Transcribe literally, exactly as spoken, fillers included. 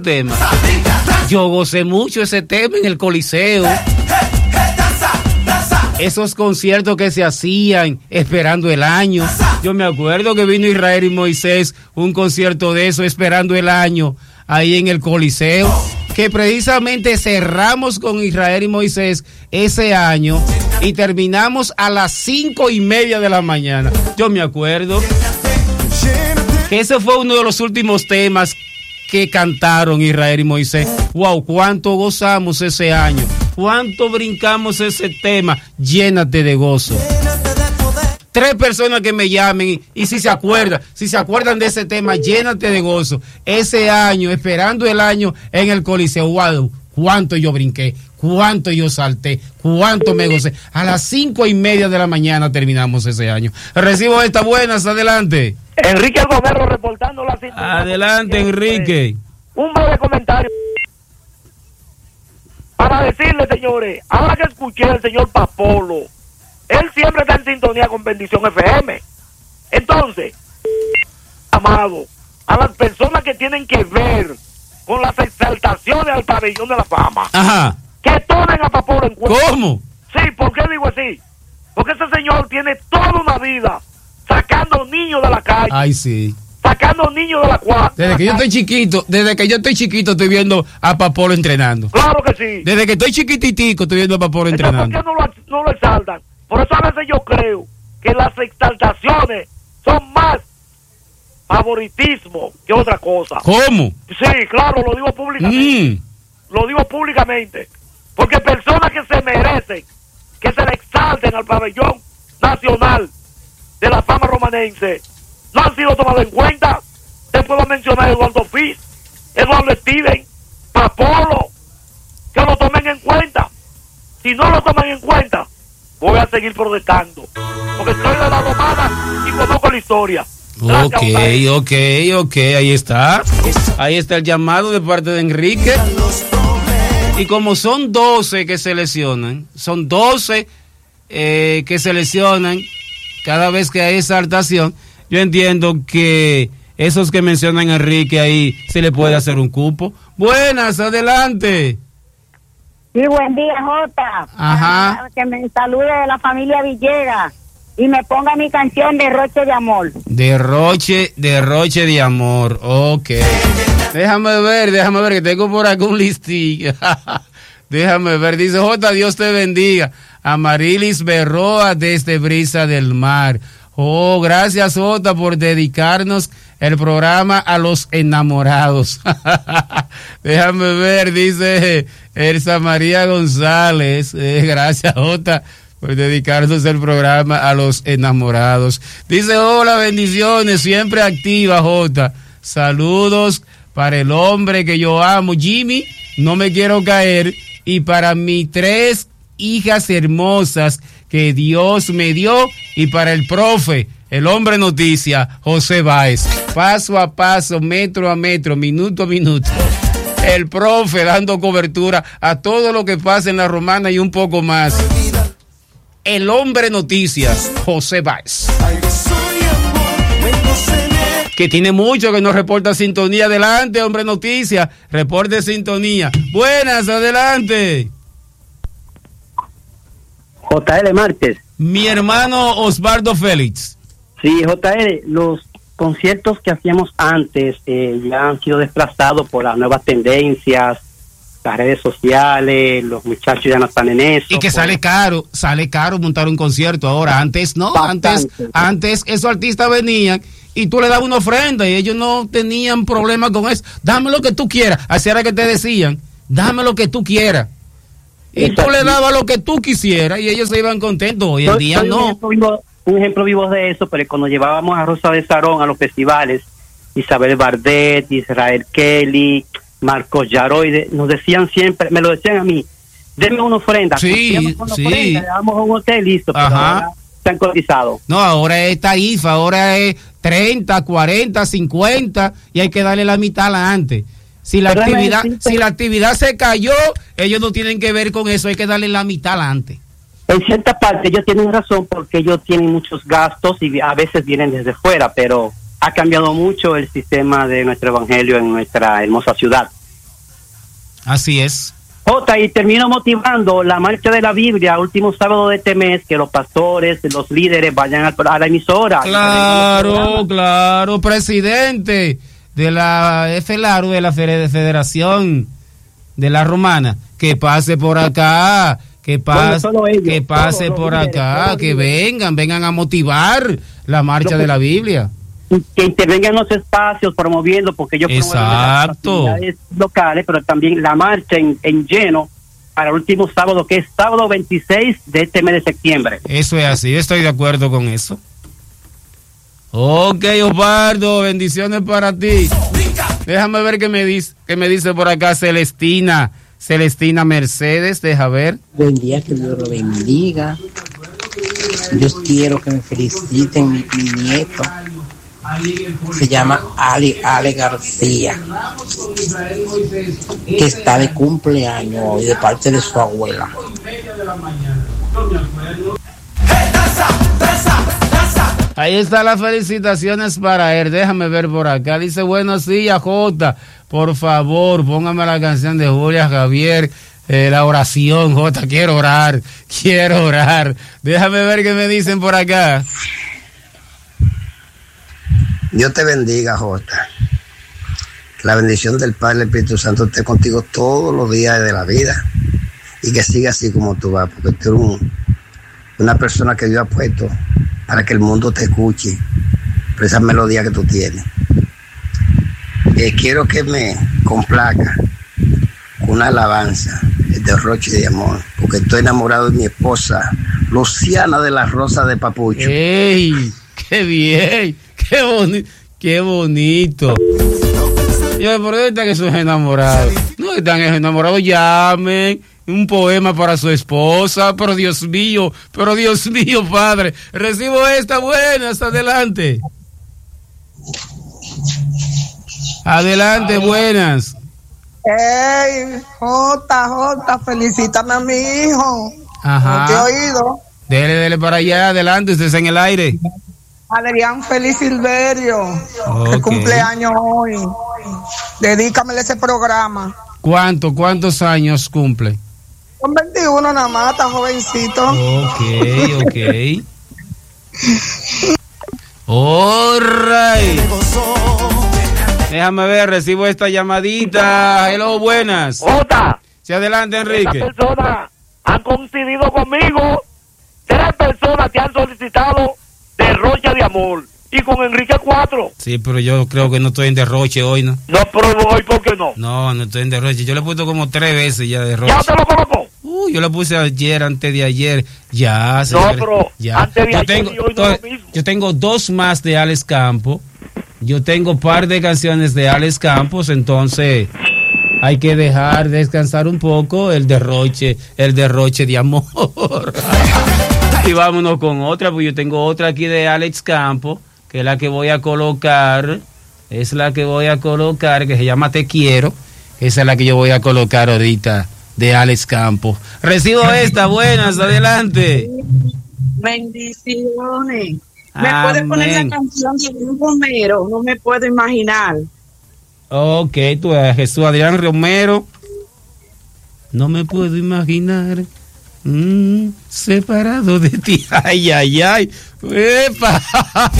tema. Yo gocé mucho ese tema en el Coliseo. Esos conciertos que se hacían esperando el año. Yo me acuerdo que vino Israel y Moisés, un concierto de eso, esperando el año, ahí en el Coliseo, que precisamente cerramos con Israel y Moisés ese año y terminamos a las cinco y media de la mañana. Yo me acuerdo que ese fue uno de los últimos temas que cantaron Israel y Moisés. Wow, cuánto gozamos ese año, cuánto brincamos ese tema. Llénate de gozo. Tres personas que me llamen y si se acuerdan, si se acuerdan de ese tema, llénate de gozo. Ese año, esperando el año en el Coliseo. Wow, cuánto yo brinqué, cuánto yo salté, cuánto me gocé. A las cinco y media de la mañana terminamos ese año. Recibo estas buenas, adelante. Enrique Algomero reportando la situación. Adelante, Enrique. Un breve comentario para decirle, señores, ahora que escuché al señor Papolo, él siempre está en sintonía con Bendición F M. Entonces, amado, a las personas que tienen que ver con las exaltaciones al pabellón de la fama, ajá, que tomen a Papolo en cuenta. ¿Cómo? Sí, ¿por qué digo así? Porque ese señor tiene toda una vida sacando niños de la calle. Ay, sí. Sacando niños de la cuadra. Desde que yo estoy chiquito, desde que yo estoy chiquito estoy viendo a Papolo entrenando. Claro que sí. Desde que estoy chiquititico estoy viendo a Papolo entrenando. Entonces, ¿por qué no lo, no lo exaltan? Por eso a veces yo creo que las exaltaciones son más favoritismo que otra cosa. ¿Cómo? Sí, claro, lo digo públicamente. Mm. Lo digo públicamente. Porque personas que se merecen que se le exalten al pabellón nacional de la fama romanense no han sido tomados en cuenta. Te puedo mencionar a Eduardo Fis, Eduardo Steven, Papolo, que lo tomen en cuenta. Si no lo toman en cuenta, voy a seguir protestando, porque soy de la romana y conozco la historia. Gracias, ok, ok, ok, ahí está. Ahí está el llamado de parte de Enrique. Y como son doce que seleccionan, son doce eh, que seleccionan cada vez que hay exaltación, yo entiendo que esos que mencionan Enrique ahí se le puede hacer un cupo. Buenas, adelante. Sí, buen día, Jota. Ajá. Que me salude de la familia Villegas y me ponga mi canción Derroche de Amor. Derroche, Derroche de Amor, ok. Déjame ver, déjame ver que tengo por acá un listillo. Déjame ver, dice Jota, Dios te bendiga. Amarilis Berroa desde Brisa del Mar. Oh, gracias Jota por dedicarnos el programa a los enamorados. Déjame ver, dice Elsa María González. Eh, gracias Jota por dedicarnos el programa a los enamorados. Dice, hola, bendiciones, siempre activa Jota. Saludos para el hombre que yo amo, Jimmy, no me quiero caer, y para mis tres hijas hermosas que Dios me dio, y para el profe, el hombre noticia, José Báez. Paso a paso, metro a metro, minuto a minuto. El profe dando cobertura a todo lo que pasa en la romana y un poco más. El hombre noticias, José Báez. Que tiene mucho que nos reporta sintonía. Adelante, hombre noticias, reporte sintonía. Buenas, adelante. J L Márquez. Mi hermano Osvaldo Félix. Sí, J L, los conciertos que hacíamos antes eh, ya han sido desplazados por las nuevas tendencias, las redes sociales, los muchachos ya no están en eso. Y que pues sale caro, sale caro montar un concierto ahora. Antes no, Bastante. antes antes esos artistas venían y tú le dabas una ofrenda y ellos no tenían problema con eso. Dame lo que tú quieras. Así era que te decían, dame lo que tú quieras. Y Exacto. Tú le dabas lo que tú quisieras y ellos se iban contentos. Hoy en día no. Un ejemplo, vivo, un ejemplo vivo de eso, pero cuando llevábamos a Rosa de Sarón a los festivales, Isabel Bardet, Israel Kelly, Marcos Yaroide, nos decían siempre, me lo decían a mí, denme una ofrenda. Sí, una sí. Ofrenda, le damos a un hotel, listo, pero ahora se han cotizado. No, ahora es tarifa, ahora es treinta, cuarenta, cincuenta y hay que darle la mitad a la antes. Si la pero actividad si la actividad se cayó, ellos no tienen que ver con eso, hay que darle la mitad adelante. En cierta parte ellos tienen razón porque ellos tienen muchos gastos y a veces vienen desde fuera, pero ha cambiado mucho el sistema de nuestro evangelio en nuestra hermosa ciudad. Así es. Jota, y termino motivando la marcha de la Biblia, último sábado de este mes, que los pastores, los líderes vayan a, a la emisora. Claro, claro, presidente de la F L A R U, de la Federación de la Romana, que pase por acá, que pase, Bueno, ellos, que pase todos por los líderes, acá, todos los que líderes. vengan, vengan a motivar la marcha Lo que- de la Biblia. Que intervengan los espacios promoviendo, porque yo promuevo Exacto. las actividades locales, pero también la marcha en, en lleno para el último sábado, que es sábado veintiséis de este mes de septiembre. Eso es así, estoy de acuerdo con eso. Ok, Osvaldo, bendiciones para ti. Déjame ver qué me dice, qué me dice por acá Celestina, Celestina Mercedes, deja ver. Buen día, que Dios lo bendiga. Yo quiero que me feliciten mi, mi nieto. Se llama Ali, Ale García, que está de cumpleaños hoy de parte de su abuela. Ahí están las felicitaciones para él. Déjame ver por acá. Dice, buenos días, Jota. Por favor, póngame la canción de Julia Javier. Eh, la oración, Jota. Quiero orar. Quiero orar. Déjame ver qué me dicen por acá. Dios te bendiga, Jota. La bendición del Padre y del Espíritu Santo esté contigo todos los días de la vida. Y que siga así como tú vas, porque tú eres un, una persona que Dios ha puesto para que el mundo te escuche por esa melodía que tú tienes. Eh, quiero que me complaca con una alabanza, el derroche de amor, porque estoy enamorado de mi esposa, Luciana de la Rosa de Papucho. ¡Ey! ¡Qué bien! ¡Qué bonito! ¡Qué bonito! Yo, por ahí están esos enamorados. No están enamorados, llamen. Un poema para su esposa, pero Dios mío, pero Dios mío, Padre, recibo esta, buenas, adelante. Adelante, buenas. Ey, Jota, Jota, felicítame a mi hijo. Ajá. No te he oído. Dele, dele para allá, adelante, usted está en el aire. Adrián Félix Silverio, Ok. que cumpleaños hoy. Dedícamele ese programa. ¿Cuánto, cuántos años cumple? Son veintiuno nada más, está jovencito. Ok, ok. All right. Déjame ver, recibo esta llamadita. Hello, buenas. Jota, Sí, adelante, estas Enrique. personas han coincidido conmigo. Tres personas que han solicitado derroche de amor. Y con Enrique cuatro. Sí, pero yo creo que no estoy en derroche hoy, ¿no? No, pero hoy, ¿por qué no? No, no estoy en derroche. Yo le he puesto como tres veces ya derroche. ¿Ya te lo colocó? Uh, yo lo puse ayer, antes de ayer. Ya, señores, pero ya. antes de yo ayer tengo, y hoy no to- es lo mismo. yo tengo dos más de Alex Campos. Yo tengo par de canciones de Alex Campos, entonces hay que dejar descansar un poco el derroche, el derroche de amor. Y vámonos con otra, pues yo tengo otra aquí de Alex Campos, que es la que voy a colocar, es la que voy a colocar, que se llama Te Quiero. Esa es la que yo voy a colocar ahorita de Alex Campos. Recibo esta, buenas, adelante. Bendiciones. ¿Me Amén. puedes poner la canción de Adrián Romero? No me puedo imaginar. Ok, tú eres Jesús Adrián Romero. No me puedo imaginar mm, separado de ti. Ay, ay, ay. ¡Epa!